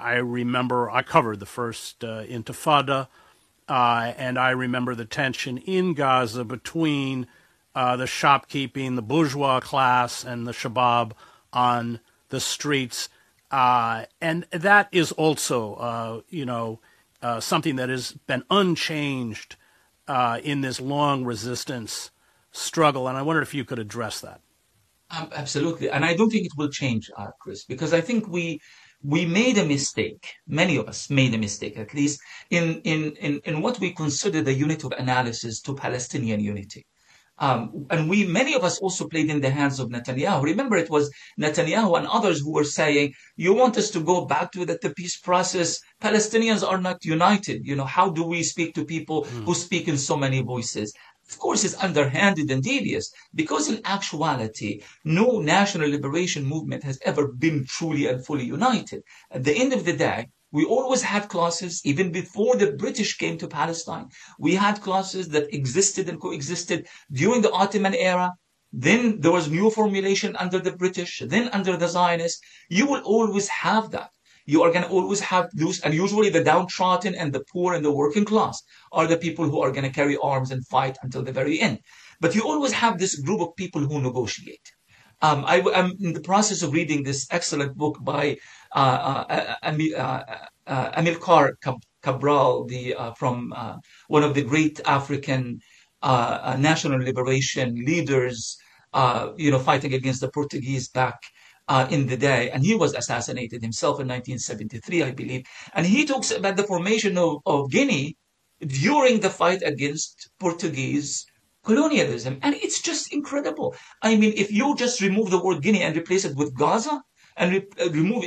I remember I covered the first Intifada, and I remember the tension in Gaza between the shopkeeping, the bourgeois class, and the Shabab on the streets. And that is also, something that has been unchanged in this long resistance struggle. And I wondered if you could address that. Absolutely. And I don't think it will change, Chris, because I think we made a mistake. Many of us made a mistake, at least in what we consider the unit of analysis to Palestinian unity. And many of us also played in the hands of Netanyahu. Remember, it was Netanyahu and others who were saying, you want us to go back to the peace process. Palestinians are not united. How do we speak to people who speak in so many voices? Of course, it's underhanded and devious because in actuality, no national liberation movement has ever been truly and fully united. At the end of the day, we always had classes, even before the British came to Palestine. We had classes that existed and coexisted during the Ottoman era. Then there was new formulation under the British, then under the Zionists. You will always have that. You are going to always have those, and usually the downtrodden and the poor and the working class are the people who are going to carry arms and fight until the very end. But you always have this group of people who negotiate. I'm in the process of reading this excellent book by Amilcar Cabral, from one of the great African national liberation leaders, fighting against the Portuguese back in the day. And he was assassinated himself in 1973, I believe. And he talks about the formation of Guinea during the fight against Portuguese colonialism. And it's just incredible. I mean, if you just remove the word Guinea and replace it with Gaza, and remove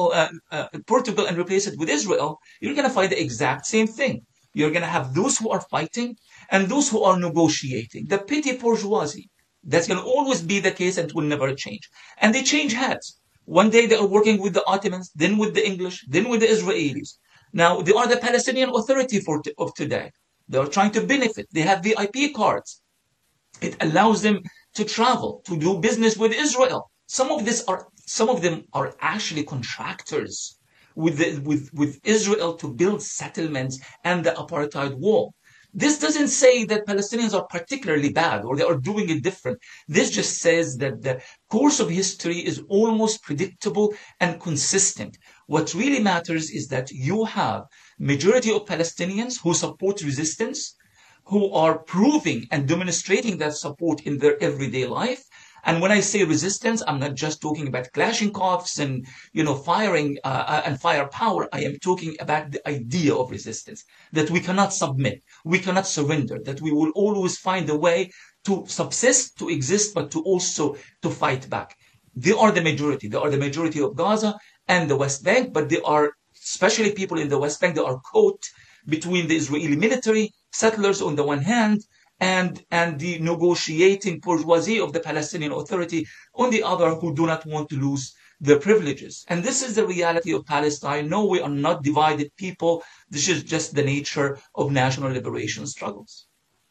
Portugal and replace it with Israel, you're going to find the exact same thing. You're going to have those who are fighting and those who are negotiating. The petty bourgeoisie. That's going to always be the case and it will never change. And they change hats. One day they are working with the Ottomans, then with the English, then with the Israelis. Now they are the Palestinian Authority of today. They are trying to benefit. They have VIP cards. It allows them to travel, to do business with Israel. Some of them are actually contractors with Israel to build settlements and the apartheid wall. This doesn't say that Palestinians are particularly bad or they are doing it different. This just says that the course of history is almost predictable and consistent. What really matters is that you have majority of Palestinians who support resistance, who are proving and demonstrating that support in their everyday life. And when I say resistance, I'm not just talking about Kalashnikovs and, firing and firepower. I am talking about the idea of resistance, that we cannot submit, we cannot surrender, that we will always find a way to subsist, to exist, but to fight back. They are the majority. They are the majority of Gaza and the West Bank, but they are, especially people in the West Bank, they are caught between the Israeli military, settlers on the one hand, and the negotiating bourgeoisie of the Palestinian Authority on the other, who do not want to lose their privileges. And this is the reality of Palestine. No, we are not divided people. This is just the nature of national liberation struggles.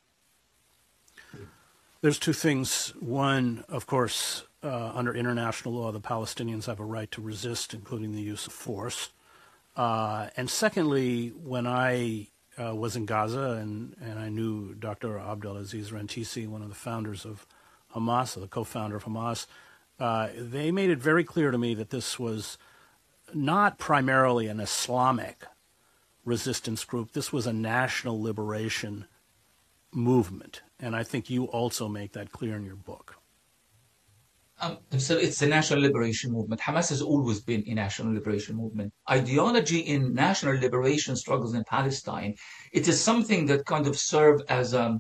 There's two things. One, of course, under international law, the Palestinians have a right to resist, including the use of force. And secondly, when I was in Gaza, and I knew Dr. Abdelaziz Rantisi, one of the founders of Hamas, the co-founder of Hamas. They made it very clear to me that this was not primarily an Islamic resistance group. This was a national liberation movement, and I think you also make that clear in your book. So it's the national liberation movement. Hamas has always been a national liberation movement. Ideology in national liberation struggles in Palestine, it is something that kind of served as a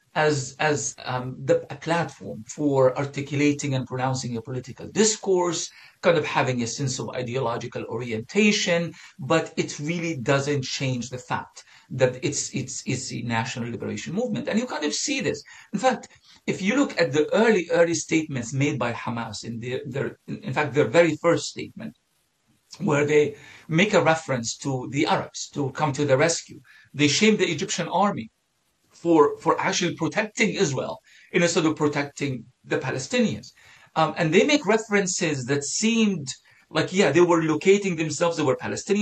platform for articulating and pronouncing a political discourse, kind of having a sense of ideological orientation, but it really doesn't change the fact that it's a national liberation movement. And you kind of see this. In fact, if you look at the early statements made by Hamas in their very first statement, where they make a reference to the Arabs to come to the rescue, they shame the Egyptian army for actually protecting Israel instead of protecting the Palestinians. And they make references that seemed like, yeah, they were locating themselves, they were Palestinians.